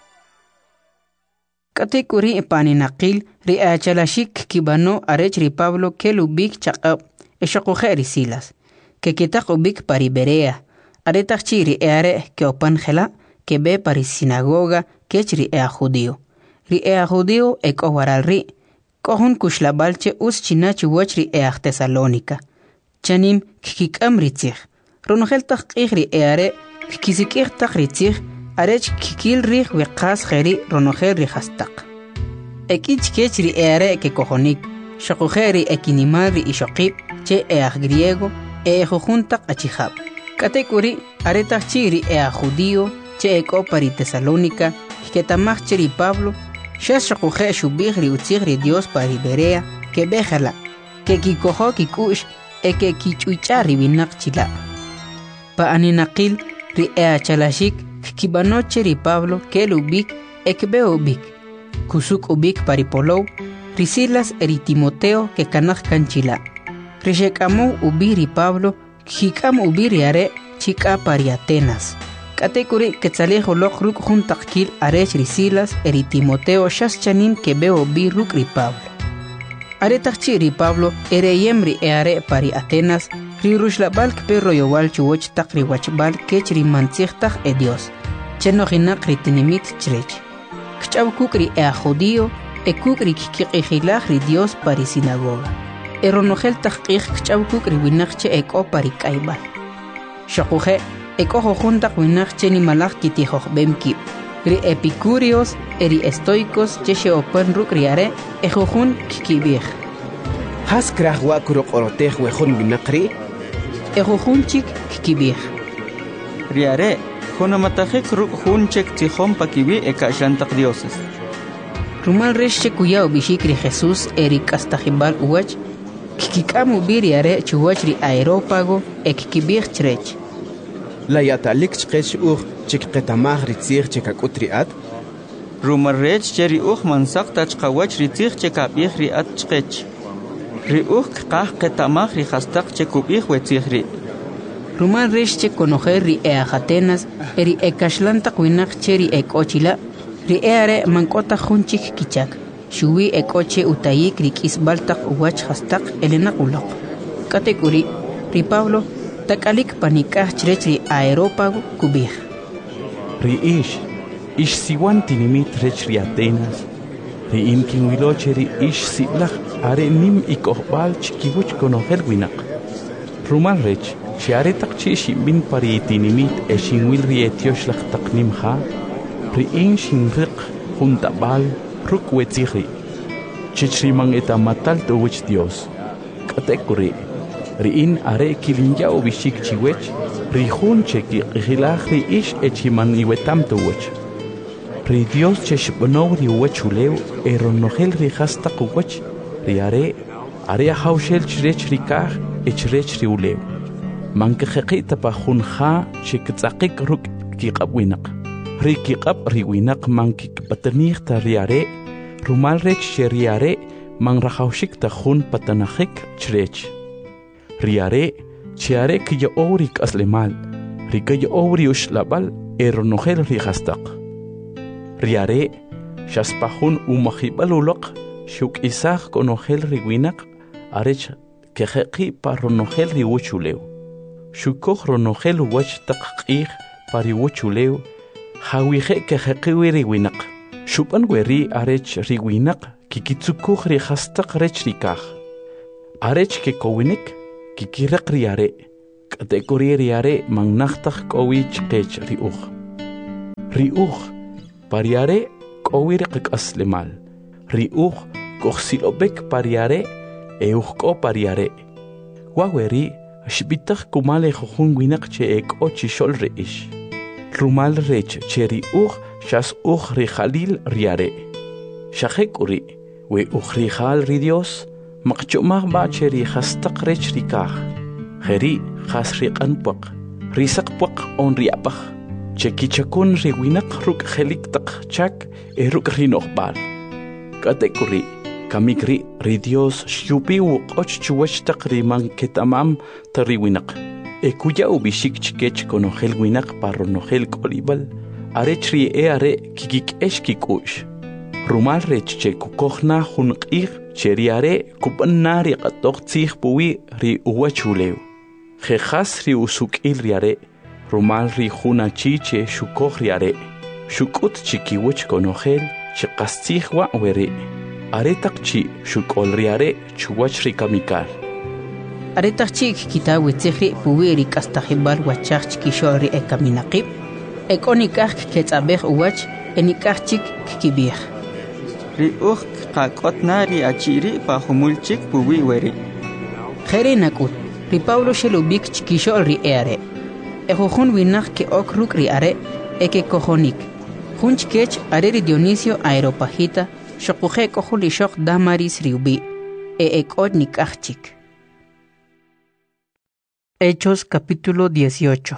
Katekuri paninaqil ri achalashik kibano arech ri Pablo que lubik chaqab eshaqujer Silas que kitaq ubik pari Berea aretaqchi ri eare que opanjela que be pari sinagoga que ri ea judío ri ea judío e kowaral ri kohun kushlabalche us chinachi wach ri ea Tesalónica chanim kikikam ritzig ronogel taqij ri eare kikizikir taq ritzig arech kikil rih wiqas kheri ronojel rihastaq ekich kechri ere que cojonik shaqujeri ekinimari ishoqib che eaj griego e jujuntaq achihab katekuri areta chiri ea judío che eko pari Tesalónica que tamaj cheri Pablo shas shaquje shubigri utzigri Dios pari Berea que bejala que kikojo kikush e que kichuichari binaq chila pa aninaqil ri ea chalashik kibanoche ri Pablo que ubik ekbe ubik kusuk ubik paripolou ri Silas eri Timoteo que kanaj kanchila rishekamo ubiri Pablo kikam ubiri are chika pari Atenas katekuri ketzalejo lok juntakil arech ri Silas eri Timoteo shas chanim que be ubir ruk ri Pablo are takchi ri Pablo ere yemri eare pari Atenas ri rushlabal perro yowal chuoch takri wachbal kechri mantzihtaj e Dios cheno hinaq ri tinimit chrech kchaw kukri e judío e kukri kiqijilaj ri Dios pari sinagoga e ronojel taqij kchaw kukri winaqche e ko pari kaibal shaquje e ko juntaq winaqche ni malaj kitijoj bemki ri epicúreos eri estoicos cheche opan rukri are e jujun kikibij has kraj wa kuro qorotej wejun winaqri e jujunchik kikibij riare Jona matajek ruk junchek tijom pakibi e kashantak dioses. Rumal resche kuyao bishikri Jesús erik astajibal uwach kikikamu biri are chuwachri aerópago e kikibij chrech. La yatalik chqech uj chikqetamaj ritzig chikakutriat. Rumal rech cheri uj mansak tachqawach ritzig chikabij riat chqech. Ri uj qaj qetamaj rihastak chekubij wetzig ri. Rumal resche conocer ri e Atenas eri e kashlanta winak cheri e kochila ri eare mankota junchik kichak shuwi e koche utayik ri kisbaltak uwach hastak elena ulok katekuri ri Pablo takalik panikaj chrech ri aerópago kubij ri ish ish siwan tinimit rech ri Atenas ri inkin wiloche ri ish silaj are nim ikohbal chikiwuch conocer winak rumal rech Shiaretak chishi bin pari tinimit e shinwil ri etiosh lak taknim ha ri in shinriq junta bal ruk wetzigri chichri mang eta matal to wich Dios katekuri ri in are kilinja obishik chiwech ri hun cheki ghilach ri ish echiman iwetam to wich ri Dios cheshbono ri wechulew e ronogel ri hasta kuwech ri are are haushel chrech ri kar e chrech ri ulew manke khaqita pa khunha chiktsaqik ruk kiqabwinaq ri kiqab ri winaq manki patanir ta riare rumal rech sheriare man rahawshik ta khun patanahik chrech riare chiare ki yo orik aslemal ri ki yo ori ushlabal eronogel ri hastaq riare shaspahun umahibaluloq shuk isaq konogel ri winaq arech kehaqi pa ronogel ri wuchulew Shukoj ronogel wach taqqih pari wuchuleo hawije que jeqiwi riwinaq shupan weri arech riwinaq kikitsukuj ri hastaq rech rikaj. Arech ke kowinik kikiraq ri are. Katekuri ri are mangnaqtaj kowi chqech ri uj. Ri uj pariare kowi ri qak'aslemal. Ri uj kojsilobek pariare e uj ko pariare. Waweri xbitaj kumale jujun winaq che ek ochishol ri ish. Rumal rech che ri uj xas uj ri jalil ri are. Xajek uri we uj ri jal ri Dios maqchumaj ba che ri hastaq rech ri kaj. Jeri jas ri qanpuq ri saqpuq on ri apaj. Che kichakun ri winaq ruk jelik taq chak e ruk ri noqbal. Katekuri kamikri ri Dios xupi wuqoch chuwach taq ri manketamam ta ri winaq. E kuya ubishik chikech konojel winaq parronojel kolibal. Arech ri e are kikikesh kikush. Rumal rech che kukojna junqij che ri are kupanna ri qatoq tzij puwi ri uwachuleu. Jejas ri usukil ri are. Rumal ri juna chiche shukoj ri are. Shukut chikiwich konojel chiqastzij wa weri. Are taqchi shukol ri are chuwach ri kamikal. Are taqchi kikita witzijri puwi ri kastajibal wachaj chikishol ri e kaminaqib. Ek onikaj ketzabej uwach enikaj chik kikibij. Ri uj qaqotna ri achiri pa humulchik puwi weri. Jere nakut, ri Pablo shelubik chikishol ri e are. E jujun winaq ke ok ruk ri are e ke kojonik. Jun chikech are ri Dionisio Aeropagita shokuje kojul li shok Damaris ri ubi. E ekot nikaj chik. Hechos capítulo dieciocho.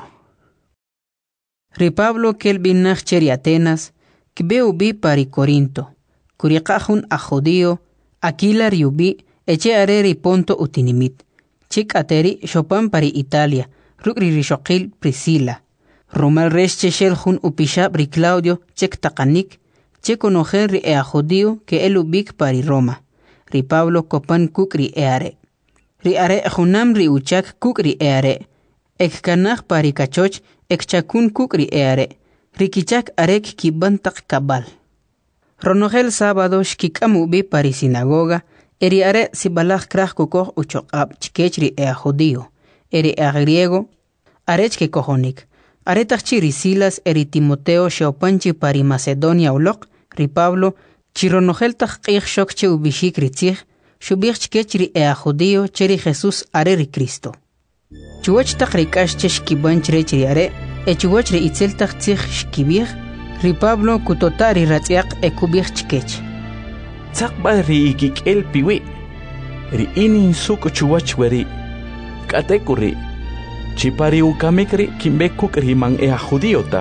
Ri Pablo kel binaj cheri Atenas, kibe ubi pari Corinto. Kuriqajun a judío, Aquila ri ubi, eche are ri Ponto utinimit. Chik ateri shopan pari Italia, rukri ri shokil Priscila. Rumal resh cheshel jun upishab ri Claudio, chek takanik, che konojer ri ea judío ke el ubik pari Roma. Ri Pablo kopan kuk ri eare. Ri are junam ri uchak kuk ri eare. Ek kanaj pari kachoch, ek chakun kuk ri eare. Ri kichak arek kibantak kabal. Ronogel sábado shkikamu bi pari sinagoga, eri are sibalaj kraj kukoj uchokab chikech ri ea judío, eri ea griego, arech ke kojonik. Are tachchi ri Silas eri Timoteo sheopanchi pari Macedonia ulok, ri Pablo, chironogel tajqij shokche ubishik ri tzij, shubij chikech ri ea judío cheri Jesús are ri Cristo. Chuwach tak ri kash che shkibanch rech ri are, e chuwach ri itzel tak tzij shkibij, ri Pablo kutotari ratziaq e kubij chikech. Tzaqba ri ikikel piwi. Ri inin suk chuwach weri. Katekuri. Chipari ukamikri kimbekuk ri man ea judío taj.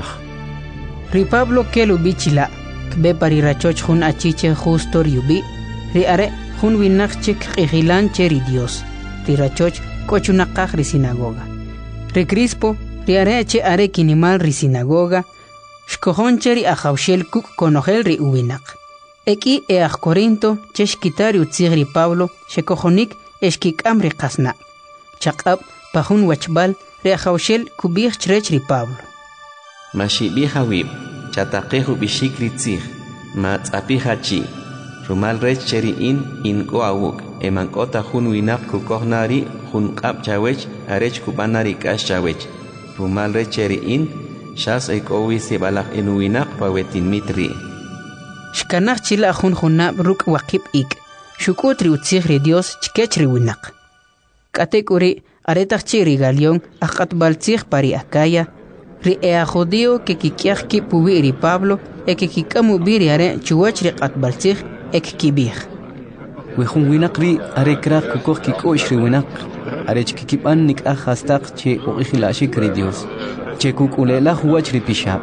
Ri Pablo kelu bichila. Kbe pari rachoch jun achiche justo ri ubi. Ri are jun winaq chik qijilan che ri Dios. Ri rachoch kochunaqaj ri sinagoga. Ri Crispo ri are che are kinimal ri sinagoga. Shkojon cheri a jaushel kuk konojel ri uwinaq. Eki e a Corinto cheshkitari utzig ri Pablo shekojonik eshkikam ri qasna. Chaqab pajun wachbal ri a jaushel kubij chrech ri Pablo. Mashibi hawib chataqeju bishik ri tzig ma tzapi hachi rumal rech cheri in in ko awuk eman kota jun winaq kukohnari jun qab chawech arech kubanari kash chawech rumal rech cheri in Shas ek owi se balak enuinak pawetin mitri. Shkanach chila jun junab ruk wakib ik. Shukutri utzig ri Dios chikech ri winak. Katekuri aretach chi ri Galión akat baltzig pari Acaya. Ri ea judío ke kikiach ki puwi ri Pablo e ke kikamu biri are chuwach ri kat baltzig ek kibij. Wejun winak ri are krak kukoj kikosh ri winak. Are chkikipan nik ajastaq che uqijilashik ri Dios. Che kukulela huwach ri pishab.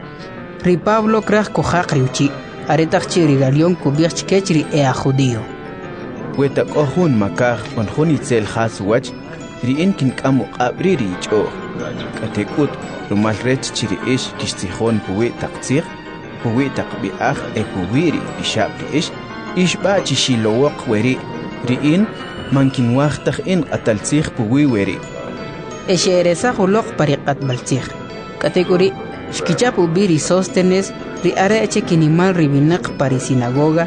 Ri Pablo kraj kojaq ri uchi. Aretach chi ri Galión kubij chikech ri ea judío. Weta kohun makaj on jun itzel has wach ri inkin kamu qabri ri icho. Katekut rumal rech chiri ish kishtijon puwi taqtzig. Puwi taqbiaj e puwi ri pishab ri ish. Ish ba chishilowok weri. Ri in mankin waqtaj in qataltzig puwi weri. Eshereza hulok pariqat baltzig. Kategori shkichapu biri Sóstenes ri are eche kinimal ri binaq pari sinagoga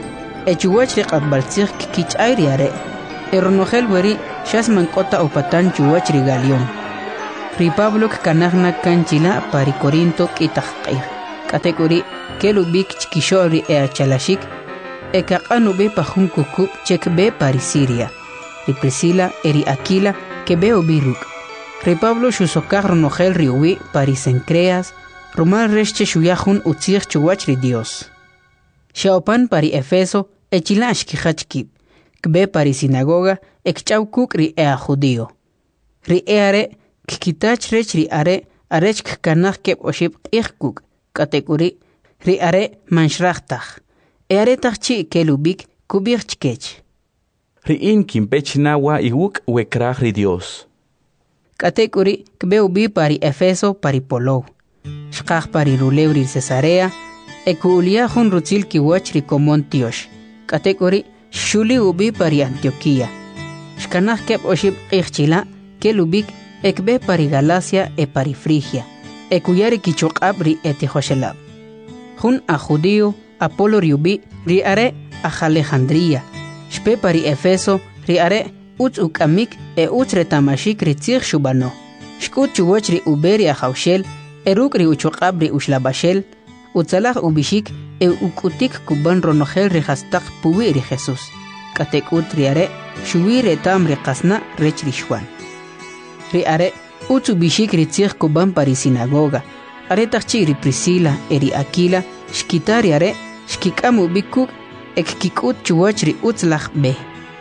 echuwach ri qatbaltzig kich'ay ri are eronojel weri shas mank'ota upatan chuwach ri Galión ri Pablo kanajna kanchila pari Corinto k'itaq q'ij k'atek'uri kelubik chikixo ri e achalashik ekaq'anu be pajun kukub chek be pari Siria ri Priscila eri Aquila que be ubi ruk ri Pablo xusokaj ronojel ri uwi pari Cencreas rumal rexche xuyajun utzij chuwach ri Dios xaopan pari Efeso echila ashkijachkib kbe pari sinagoga ekch'aw kuk ri ea judío ri e are kikitach rech ri are arech kanaj keb oshib q'ij kuk k'atek'uri ri are manxrajtaj e are tajchi kelubik kubij chkech ri in kimpech nawa iwuk wekraj ri Dios k'atek'uri kbe ubi pari Efeso pari Polow xqaj pari rulew ri Cesarea ekuulia jun rutzil kiwach ri komon tiox k'atek'uri xuli ubi pari Antioquía xkanaj keb oshib q'ij chila kelubik ekbe pari Galacia e pari Frigia ekuyari kichoq'ab ri etijoxelab jun a judío Apolo ri ubi ri are aj Alejandría xpe pari Efeso ri are utz uk'amik e utz retamashik ri tzij xubano xk'ut chuwach ri uberi ajawxel eruk ri uchoq'ab ri uxlabaxel utzalaj ubixik e uk'utik kuban ronojel ri jastaq puwi ri Jesús k'atek'ut ri are xuwi retam ri qasna rech ri Xuan ri are utz ubixik ri tzij kuban pari sinagoga are tajchi ri Priscila eri Aquila xkita ri are xkik'am ubik kuk ek kik'ut chuwach ri utzlaj be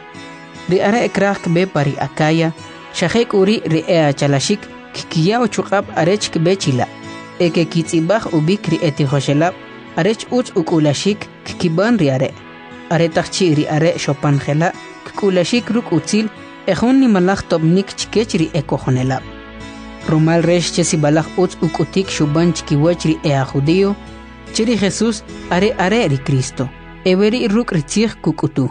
ri are ekraj kbe pari Acaya xajek uri ri e achalashik kikiyaw chuq'ab arech kbe chila eke kitzibaj ubik ri etijoxelab arech utz uk'ulashik kikiban ri are are tajchi ri are xopanjela k'ulashik ruk utzil ejun nimalaj tobnik chkech ri ekojonelab rumal rex che sibalaj utz uk'utik xuban chkiwach ri ea judío chiri Jesús are are ri Cristo eberi ruk ri tzij kuk'utu.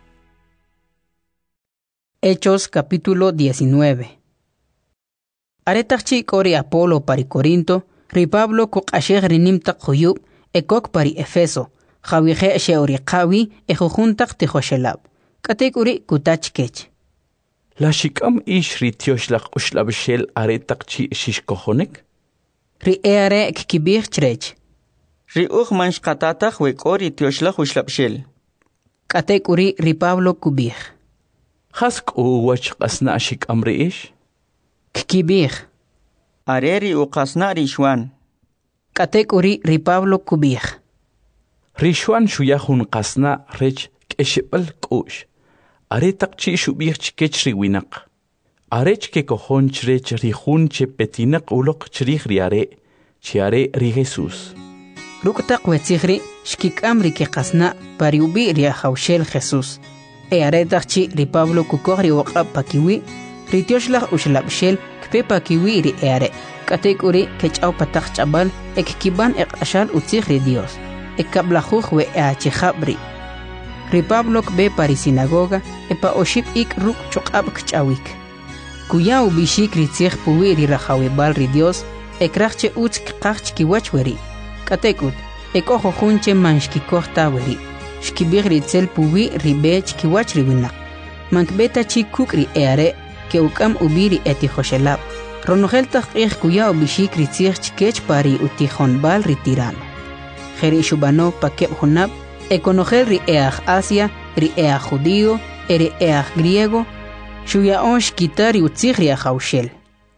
Hechos capítulo diecinueve. Are tajchi k'ori Apolo pari Corinto ri Pablo kuq'axej ri nimtaq juyub ekok pari Efeso jawije xe'ori qawi ejujuntaq tijoxelab k'atek'uri kutach kech la xik'am ix ri tioxlaq uxlabxel are taqchi xixkojonek ri e are kikibij chrech ri uj manxqatataj wek'ori tioxlaj uxlabxel k'atek'uri ri Pablo kubij jas k'uwach q'asna xik'am ri ix kikibij are ri uqasna ri Xuan k'atek'uri ri Pablo kubij ri Xuan xuyajun qasna rech k'exib'al k'u'x are taqchi xub'ij chkech ri winaq arech kekojon chrech ri jun che petinaq uloq chrij ri are chi are ri Jesús ruk'taq wetzij ri xkik'am ri keqasna pari ubi ri ajawxel Jesús e are taqchi ri Pablo kukoj ri oq'ab pakiwi ri tioxlaj uxlabxel kpe pakiwi ri e are k'atek'uri kech'aw pataq ch'abal ek kiban eq'axal utzij ri Dios ekablajuj we e achijab ri ri Pablo kbe pari sinagoga epa oxib ik ruk chuq'ab kch'awik kuya ubixik ri tzij puwi ri rajawibal ri Dios ekrajche utz kqaj chkiwach weri k'atek'ut ekojo junche man xkikoj ta weri xkibij ri tzel puwi ri be chkiwach ri winaq mankbe tachi kuk ri e are ke uk'am ubi ri etijoxelab ronojel taj q'ij kuya ubixik ri tzij chkech pari utijonbal ri tirano jeri xubano pakeb junab ekonojel ri eaj Asia ri eaj judío eri eaj griego xuyaon xkita ri utzij ri ajawxel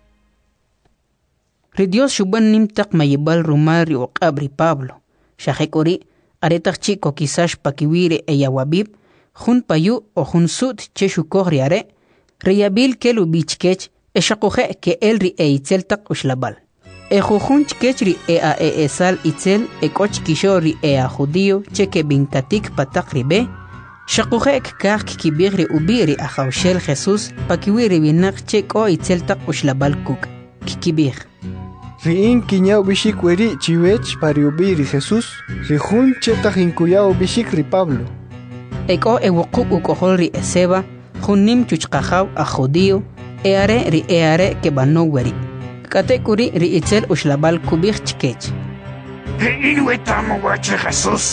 ri Dios xuban nimtaq mayibal rumal ri uq'ab ri Pablo xajek'uri are tajchi kokisax pakiwi ri eyawabib jun payu o jun sut che xukoj ri are ri yabil kel ubi chkech exaquje ke el ri e itzel taq uxlabal ejujun chkech ri e a e esal itzel ekoch kisho ri e a judío che ke binkatik pataq ri be xaquje ekkaj kibij ri ubi ri ajawxel Jesús pakiwi ri winaq che ko itzel taq uxlabal kuk kikibij ri in kiñaw bixik weri chiwech pari ubi ri Jesús ri jun chetaq inkuyaw bixik ri Pablo eko ewuqub ukojol ri eseba jun nim chuchqajaw a judío e are ri e are ke bano weri k'atek'uri ri itzel uxlabal kubij chkech ri in wetamo wache Jesús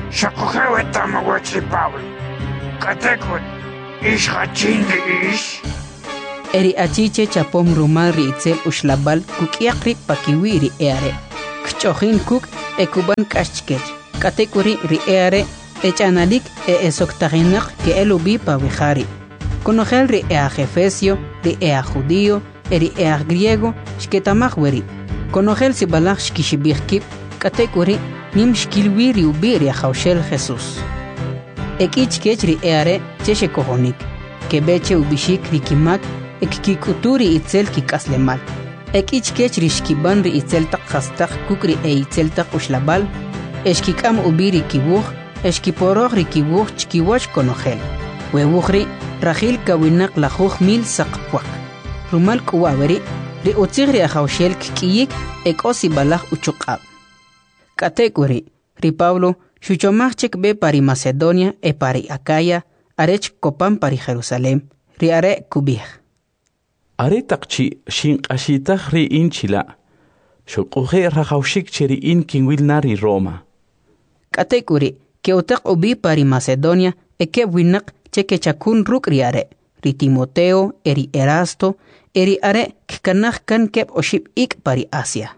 Shakuhewe tamawachri Pablo. Katekut. Ish hachingi ish. Eri achiche chapom rumal ri itzel ushlabal kukiakri pakiwi ri eare. Kchojin kuk ekuban kashchkech. Katekuri ri eare echanalik e esoktaginak ke elubi pavijari. Conogel ri ea Efesio, ri ea judío, eri ea griego, shketamahweri. Conogel sibalach shkishibirkip, katekuri nim shkilwi ri ubi ri ajaushel Jesús. Ekichkech ri eare cheshe kohonik, kebeche ubishik ri kimak, ekkikuturi itzel kikaslemal. Ekichkech ri shkiban ri itzel tak hastak kukri e itzel tak ushlabal, eshkikam ubi ri kibuj, eshkiporoj ri kibuj chkiwach conogel. Wewujri Rahil kawinak lajuj mil sakpuak. Rumal kuwaweri, ri utzigri ajaushel kikiyik ek osi balaj uchukab. Katekuri, ri Pablo, shuchomachek be pari Macedonia e pari Acaya, arech kopan pari Jerusalem, ri are kubih. Are takchi shin ashitaj ri inchila. Shukuje rajaushik cheri in kinwil nari Roma. Katekuri, ke utak ubi pari Macedonia e ke winak cheke chakun ruk riare, ri Timoteo, eri Erasto, eri are kkanach kan kep oship ik pari Asia.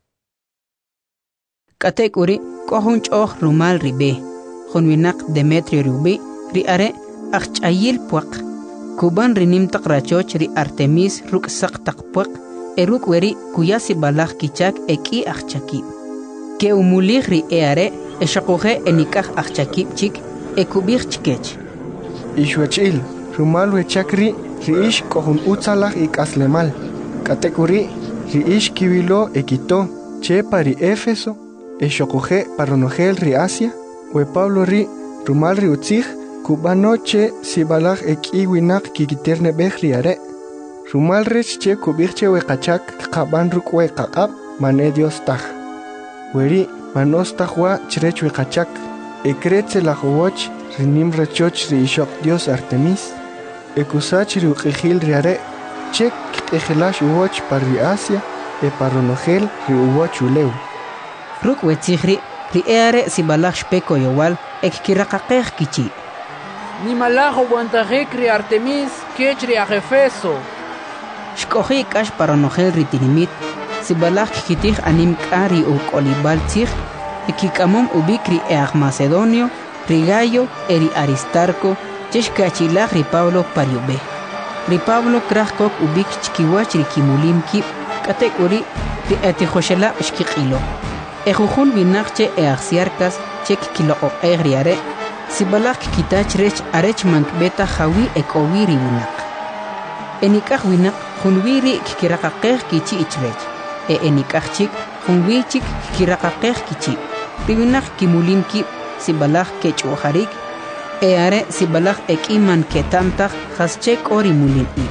Katekuri kohun choh rumal ribe, hunwinak Demetrio rubi, ri are achayil puak, kuban rinim tak rachoch ri Artemis ruk sak tak puak, eruk weri kuyasi balach kichak eki achakib. Ke umulih ri eare, eshakohe enikach achakib chik, ekubich chikech. Ishwechil, rumal wechakri, riish kohun utzalach ik aslemal. Katekuri, riish kibilo ekito, che pari Éfeso, eshokoje paronogel ri Asia, we Pablo ri, rumal ri utzich, kubano che sibalach ek iwinak kikiterne bech riare. Rumal rech che kubirche we kachak kaban ruk we kakab, mane Dios taj. Weri, manos tajwa chrech we kachak, ekretze la jowoch, rinim rachoch ri ishok Dios Artemis, ekusach ri uqijil riare, chek ejelash uwoch par ri Asia, e paronogel ri uwoch uleu. Ruk wetzihri, ri eare si balach shpeko yowal, ek kirakakech kichi. Ni malajo guantajek ri Artemis, kech ri Efeso. Shkoji kash paronogel ri tinimit, si balach kitich anim kari u kolibal tzich, ekikamom ubik ri each Macedonio, ri Gayo, eri Aristarco, chesh kachilach ri Pablo pariube. Ri Pablo krachkok ubik chkiwach ri kimulim kip, katekuri ri etijoshela shkikilo. Ejujun binakche eaxiarkas chek kilo o egriare, si balak kitach rech arech mankbeta jawi ekowi ri winak. Enikach winak junwiri kikirakakech kichi ichrech, e enikach chik junwi chik kikirakakech kichi. Ri winak kimulim kip, si balak kech uharik, e are si balak ek iman ketamtach haschek ori mulin i.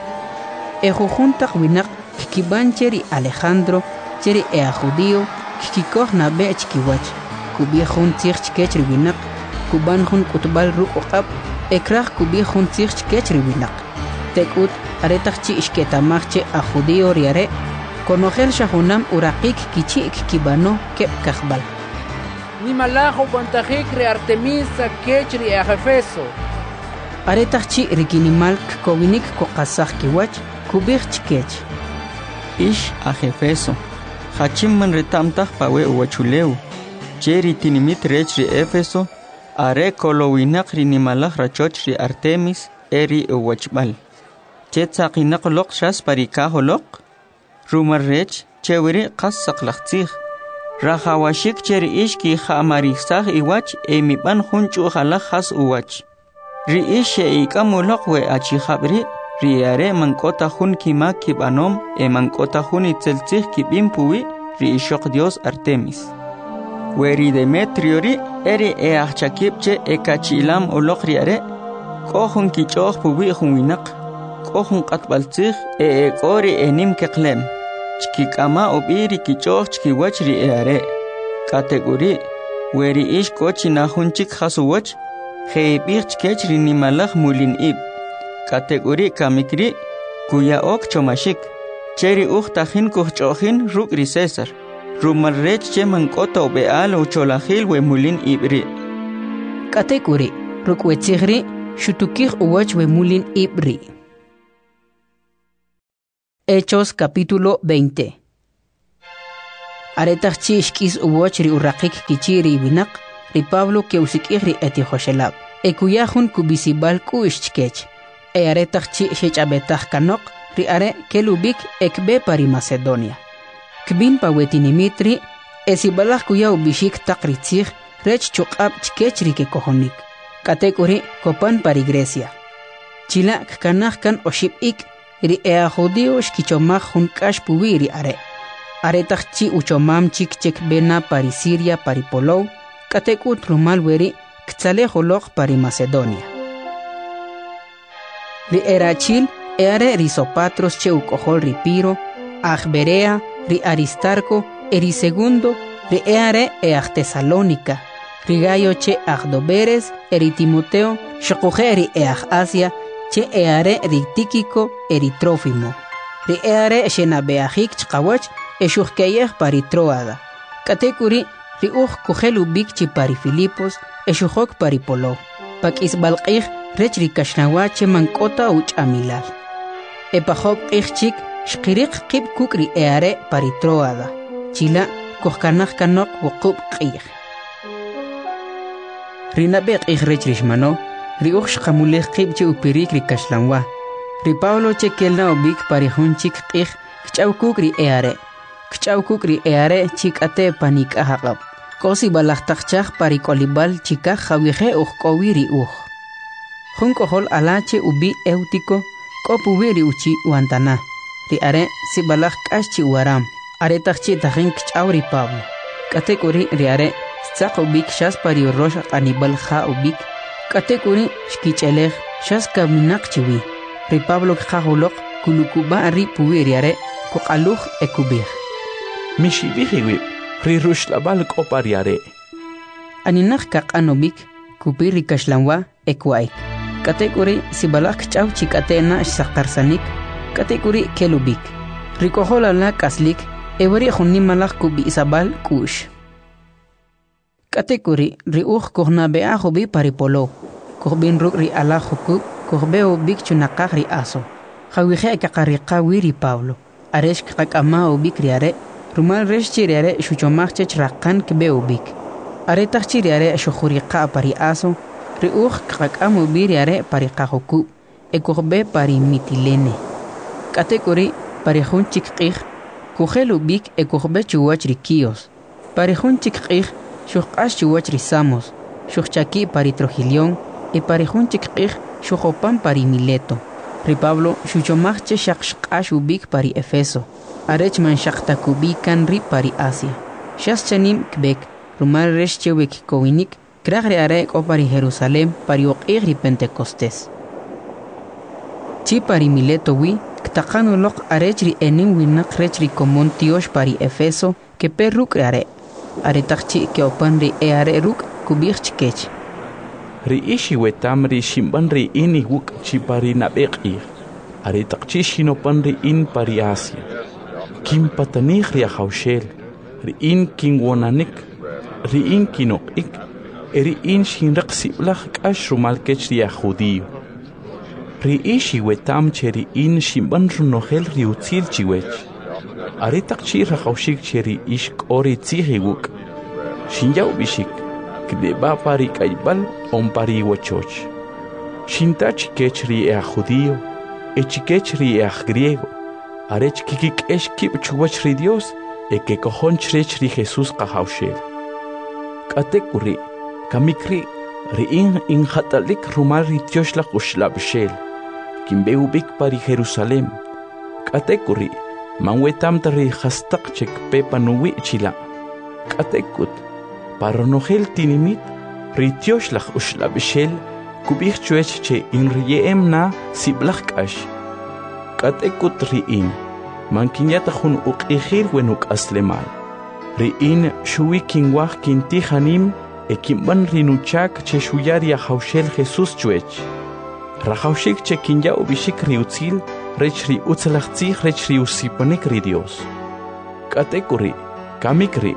E jujuntak winak kikibancheri Alejandro, cheri ea judío, kikikoh na be chkiwach, kubi jun tzich chkech winak, kuban jun kutbal ruk uqab, ekrach kubi jun tzich chkech winak. Tekut aretach chi ishketamachche a judío riare, konogel shahunam urakik kichi kibano kep kachbal. Ni malajo guantajek ri Artemis kech ri Efeso. Aretach chi rikinimal kowinik kokasach kiwach, kubich chkech. Ish a Efeso. Hachim man retamtach pawe uwachuleu. Cheri tinimit rech ri Éfeso, are kolowinak ri nimalach rachoch ri Artemis, eri uwachbal. Chetzaqinak lok shas parika holok, rumar rech, chewiri qas saqlaqtzich. Rajawashik cheri ishki khamarisach iwach, emiban hunchu halach has uwach. Ri ishe ikamulok we achikhabri, ri are mankota hun kima kibanom, e mankota hun itzeltzich kibimpuwi, ri ishok Dios Artemis. Weri Demetrio ri, eri e achakipche e kachilam olok riare, kohun kichoch puwi hunwinak, kohun katbaltzich e e kori enim keklem. Chkikama obiri kichoch chkiwach ri eare. Kategori, weri ish kochi na hunchik hasuwach, heibich chkech ri nimalach mulin ib. Kategori kamikri, kuya ok chomashik. Cheri uchtahin kuchochin ruk ri César. Rumarrech che mankota obeal o cholahil we mulin ibri. Katekuri, rukwetsigri, shutukir uwach wemulin ibri. Hechos capítulo veinte. Aretach ishkis uwach ri urraqik kichiri winak, ri Pablo ke usikiri eti hoshelab. Ekuyahun kubisibal ku ishchkech. E aretach chi shechabetach kanok, ri are kelubik ekbe pari Macedonia. Kbin pawetinimitri, esibalach kuya ubishik takritzig, rech chukab chkechri ke kohonik. Katekuri kopan pari Grecia. Chila kanach kan oship ik, ri ea judio shkichomach hun kash puwiri are. Aretach chi uchomam chik chek bena pari Siria pari Polou, katekut rumal weri ktsale holok pari Macedonia. Ri erachil eare ri Sopatros che ukohol ri Piro, Agberea, ri Aristarco, eri segundo, ri eare each Tesalónica, ri Gayo che Agdoberes, eri Timoteo, shokoje ri each Asia, che eare ri Tíquico, eri Trófimo, ri eare shenabeahik chkawach, eshuchkeyech pari Troada, katekuri ri uch kujelubik chi pari Filipos, eshuchok pari Polo, pak isbalqich rech ri kashnawache mankota uch amilal. Epajob ichchik shkirik kib kuk ri eare pari Troada, chila kuhkanach kanok wukub qich. Rinabek ich rech rishmano, ri uch shkamulech kib che upirik ri kashlanwa, ri Pablo che kelna ubik pari hunchik qich kchaw kuk ri eare, kchaw kuk ri eare chik ate panik ahaqab. Kosi balachtakchak pari kolibal chika jawihe uch kowiri uch. Jun kohol alache ubi eutiko, kopuwiri uchi wantana. Ri are si balach kashi waram. Are takchi tahin kchauri Pablo. Katekuri ri are stzak ubik shas pari rosh anibal ha ubik. Katekuri shkichelech shas kaminak chiwi. Ri Pablo kajolok kulukuba ri puwiri are kukaluch ekubich. Mishibihi wib. Ri rush labal kopariare. Aninach kak anobik, kupiri kashlanwa ekwai. Katekuri si balak chaw chikatena shakarsanik, katekuri kelubik. Rikohola la kaslik, ewari hunimalak kubi isabal kush. Katekuri ri uch kohna bea hobi paripolo. Kohbin ruk ri ala hukub, kohbeo bik chunakak ri aso. Hawihe kakarika wiri Pablo. Aresh kakama ubik riare. Rumal resh chiriare shuchomach chech rakan kbe ubik. Aretach chiriare shukhuriqa pari aso, riuch kakam ubiriare pari kahoku, ekurbe pari mitilene. Katekuri pari hun chikqih, kuhel ubik ekurbe chuwach rikios. Pari hun chikqih, shukhash chuwach risamos, shukhchaki pari Trojilion, e pari hun chikqih, shukhopan pari Mileto. Ri Pablo shuchomach che shakshkash ubik pari Efeso. Arech man shaktakubikan ri pari Asia. Shas chanim kbek, rumal resh chewek kowinik, kragri arek o pari Jerusalem pari oqig ri Pentecostes. Chi pari Mileto wi, ktakanu lok arech ri enim winak rech ri komon tiosh pari Efeso, ke per ruk are. Aretakchi ke opan ri e are ruk kubich chkech. Ri ishi wetam ri shimban ri ini wuk chi pari nabek ir. Aretakchi shinopan ri in pari Asia. Kim patanich ri haushel, ri in king wonanik, ri in kinok ik, ri in shinrak siblach kash rumal kech ri judio. Ri ishi wetam che ri in shimban runohel ri utzil chiwech. Aritak chi rahaushik che ri ishk ori tzihiguk. Shinjau bishik, kdeba pari kaibal on pari wachoch. Shintach kech ri e judio, e chikech ri e griego. Arech kikik esh kip chuwach ri Dios, e que cojon chrech ri Jesús kahaushel. Katekuri, kamikri, ri in in hatalik rumal ri tioshlak ushlabshel. Kimbe ubik pari Jerusalem. Katekuri, manwetam tari hastak chek pepa nuwi chila. Katekut, paronohel tinimit, ri tioshlak ushlabshel, kubich chuech che in riem na siblak ash. Katekut riin, mankinyata hun uqihir wenuk aslemal. Riin shui kinwah kintihanim, e kimban rinuchak che shuyaria haushel Jesus chuech. Rahaushik che kinya ubishik riutzil, rech ri utzalachtzih rech ri usipanik ri Dios. Katekuri, kamikri,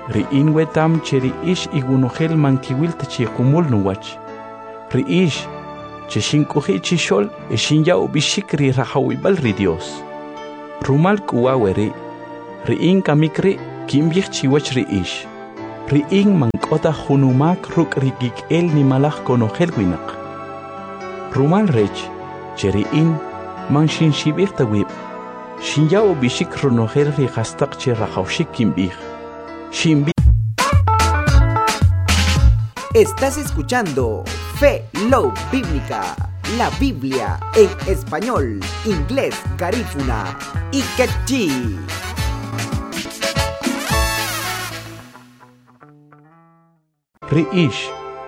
ri'in wetam che ri'ix igunojel mankiwil tachiqumul nuwach. Ri'ix che shinkuji chishol e shinyao bishik ri rahawibal ri Dios. Rumal kuwawe ri, ri'in kamikri kimbich chiwach ri'ix. Ri'in mankota junumak ruk rigik el ni malach konojel winak. Rumal rech, che ri'in man shinshibich tawib. Shinyao bishik runojel ri hastak che rahawshik kimbich. Shimbi. Estás escuchando Fe Love Bíblica, la Biblia en español, inglés, garífuna y quechí. Ri'ish